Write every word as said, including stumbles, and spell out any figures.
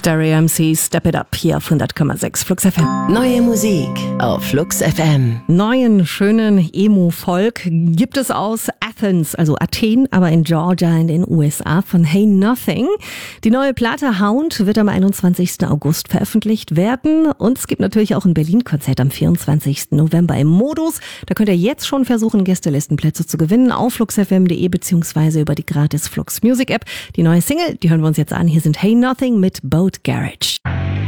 Stereo M C, Step It Up hier auf hundert Komma sechs Flux F M. Neue Musik auf Flux F M. Neuen, schönen Emo-Folk gibt es aus Athens, also Athen, aber in Georgia in den U S A von Hey Nothing. Die neue Platte Hound wird am einundzwanzigsten August veröffentlicht werden und es gibt natürlich auch ein Berlin-Konzert am vierundzwanzigsten November im Modus. Da könnt ihr jetzt schon versuchen, Gästelistenplätze zu gewinnen auf fluxfm punkt de beziehungsweise über die gratis Flux Music App. Die neue Single, die hören wir uns jetzt an. Hier sind Hey Nothing mit Boat Garage.